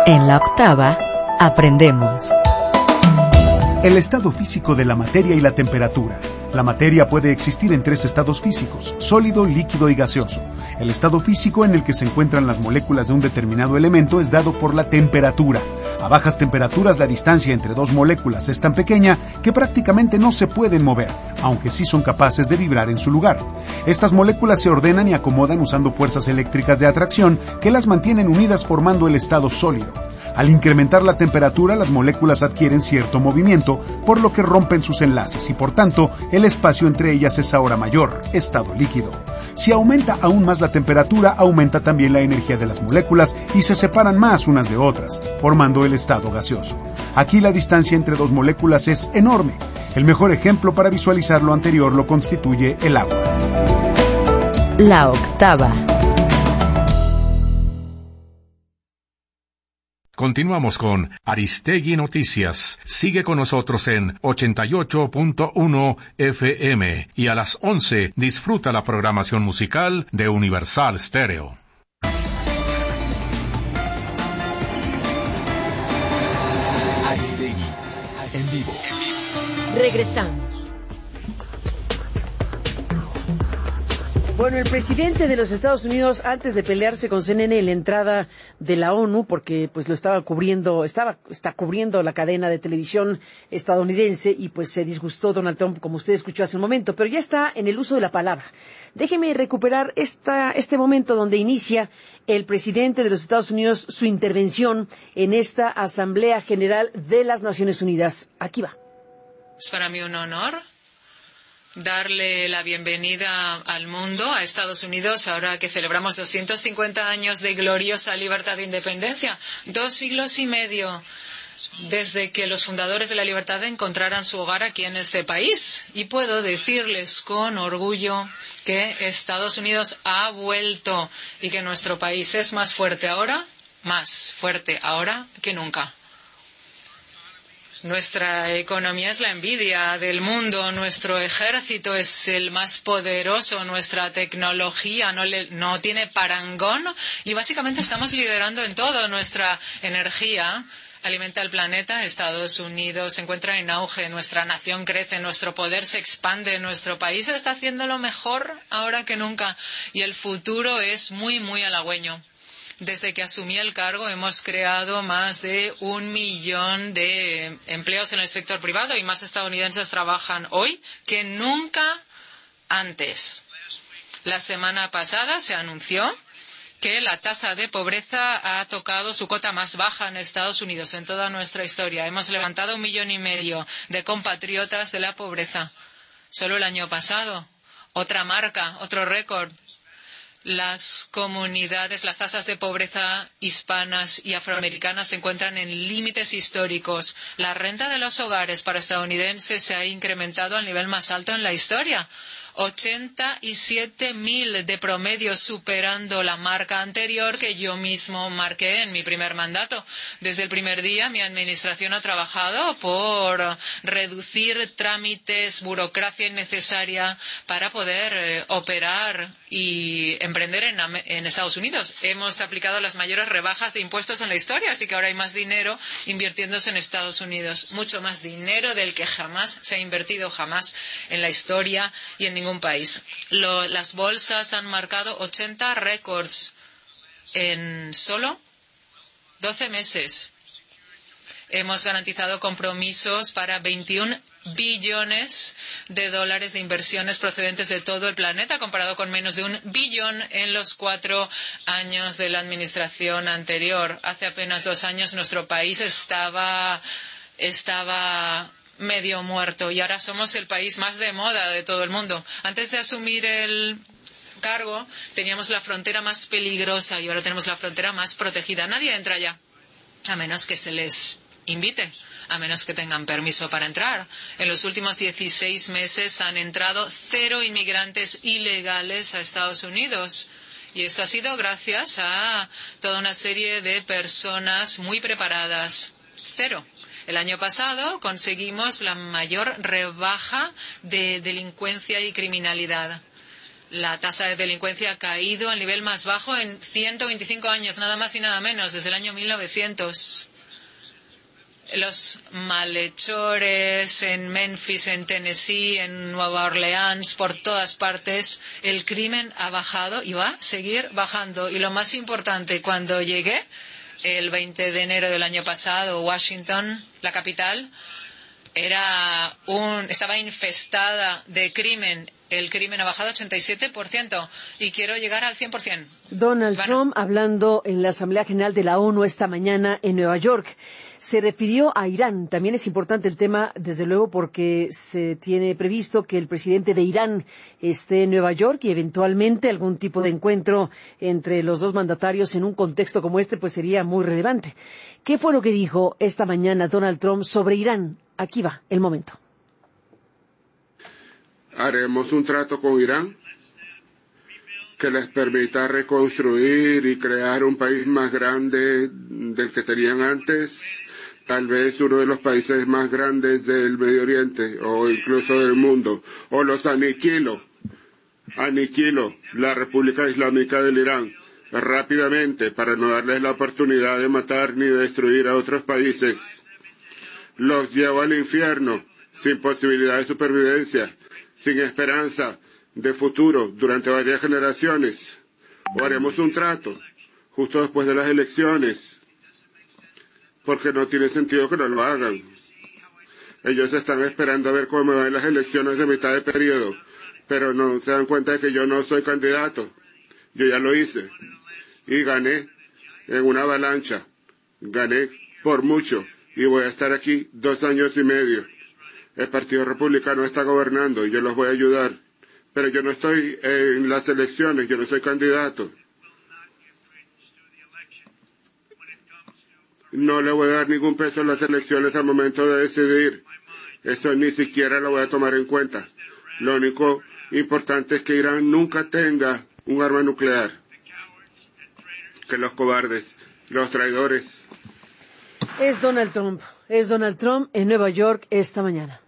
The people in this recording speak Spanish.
En la octava, aprendemos. El estado físico de la materia y la temperatura. La materia puede existir en tres estados físicos: sólido, líquido y gaseoso. El estado físico en el que se encuentran las moléculas de un determinado elemento es dado por la temperatura. A bajas temperaturas, la distancia entre dos moléculas es tan pequeña que prácticamente no se pueden mover, aunque sí son capaces de vibrar en su lugar. Estas moléculas se ordenan y acomodan usando fuerzas eléctricas de atracción que las mantienen unidas formando el estado sólido. Al incrementar la temperatura, las moléculas adquieren cierto movimiento, por lo que rompen sus enlaces y por tanto el espacio entre ellas es ahora mayor, estado líquido. Si aumenta aún más la temperatura, aumenta también la energía de las moléculas y se separan más unas de otras, formando el estado gaseoso. Aquí la distancia entre dos moléculas es enorme. El mejor ejemplo para visualizar lo anterior lo constituye el agua. La octava. Continuamos con Aristegui Noticias. Sigue con nosotros en 88.1 FM y a las 11 disfruta la programación musical de Universal Stereo. Aristegui en vivo. Regresamos. Bueno, el presidente de los Estados Unidos, antes de pelearse con CNN en la entrada de la ONU, porque pues lo está cubriendo la cadena de televisión estadounidense, y pues se disgustó Donald Trump, como usted escuchó hace un momento, pero ya está en el uso de la palabra. Déjeme recuperar este momento donde inicia el presidente de los Estados Unidos su intervención en esta Asamblea General de las Naciones Unidas. Aquí va. Es para mí un honor darle la bienvenida al mundo, a Estados Unidos, ahora que celebramos 250 años de gloriosa libertad e independencia, 2 siglos y medio desde que los fundadores de la libertad encontraran su hogar aquí en este país. Y puedo decirles con orgullo que Estados Unidos ha vuelto y que nuestro país es más fuerte ahora que nunca. Nuestra economía es la envidia del mundo, nuestro ejército es el más poderoso, nuestra tecnología no tiene parangón y básicamente estamos liderando en todo. Nuestra energía alimenta el planeta, Estados Unidos se encuentra en auge, nuestra nación crece, nuestro poder se expande, nuestro país está haciendo lo mejor ahora que nunca y el futuro es muy, muy halagüeño. Desde que asumí el cargo hemos creado más de 1 millón de empleos en el sector privado y más estadounidenses trabajan hoy que nunca antes. La semana pasada se anunció que la tasa de pobreza ha tocado su cota más baja en Estados Unidos en toda nuestra historia. Hemos levantado 1,5 millones de compatriotas de la pobreza. Solo el año pasado, otra marca, otro récord. Las comunidades, las tasas de pobreza hispanas y afroamericanas se encuentran en límites históricos. La renta de los hogares para estadounidenses se ha incrementado al nivel más alto en la historia. 87.000 de promedio, superando la marca anterior que yo mismo marqué en mi primer mandato. Desde el primer día mi administración ha trabajado por reducir trámites, burocracia innecesaria para poder operar y emprender en Estados Unidos. Hemos aplicado las mayores rebajas de impuestos en la historia, así que ahora hay más dinero invirtiéndose en Estados Unidos. Mucho más dinero del que jamás se ha invertido jamás en la historia y en ningún país. Las bolsas han marcado 80 récords en solo 12 meses. Hemos garantizado compromisos para 21 billones de dólares de inversiones procedentes de todo el planeta, comparado con menos de 1 billón en los 4 años de la administración anterior. Hace apenas 2 años nuestro país estaba medio muerto y ahora somos el país más de moda de todo el mundo. Antes de asumir el cargo teníamos la frontera más peligrosa y ahora tenemos la frontera más protegida. Nadie entra ya, a menos que se les invite, a menos que tengan permiso para entrar. En los últimos 16 meses han entrado 0 inmigrantes ilegales a Estados Unidos. Y esto ha sido gracias a toda una serie de personas muy preparadas. 0. El año pasado conseguimos la mayor rebaja de delincuencia y criminalidad. La tasa de delincuencia ha caído al nivel más bajo en 125 años, nada más y nada menos, desde el año 1900. Los malhechores en Memphis, en Tennessee, en Nueva Orleans, por todas partes, el crimen ha bajado y va a seguir bajando. Y lo más importante, cuando llegué el 20 de enero del año pasado, Washington, la capital, estaba infestada de crimen. El crimen ha bajado 87% y quiero llegar al 100%. Donald Trump, hablando en la Asamblea General de la ONU esta mañana en Nueva York, se refirió a Irán. También es importante el tema, desde luego, porque se tiene previsto que el presidente de Irán esté en Nueva York y eventualmente algún tipo de encuentro entre los dos mandatarios en un contexto como este, pues sería muy relevante. ¿Qué fue lo que dijo esta mañana Donald Trump sobre Irán? Aquí va el momento. Haremos un trato con Irán que les permita reconstruir y crear un país más grande del que tenían antes, tal vez uno de los países más grandes del Medio Oriente o incluso del mundo, o los aniquilo la República Islámica del Irán rápidamente para no darles la oportunidad de matar ni destruir a otros países. Los llevo al infierno sin posibilidad de supervivencia, sin esperanza de futuro durante varias generaciones. O haremos un trato justo después de las elecciones, porque no tiene sentido que no lo hagan. Ellos están esperando a ver cómo me van las elecciones de mitad de periodo, pero no se dan cuenta de que yo no soy candidato. Yo ya lo hice y gané en una avalancha, gané por mucho y voy a estar aquí 2 años y medio. El Partido Republicano está gobernando y yo los voy a ayudar. Pero yo no estoy en las elecciones, yo no soy candidato. No le voy a dar ningún peso a las elecciones al momento de decidir. Eso ni siquiera lo voy a tomar en cuenta. Lo único importante es que Irán nunca tenga un arma nuclear. Que los cobardes, los traidores. Es Donald Trump en Nueva York esta mañana.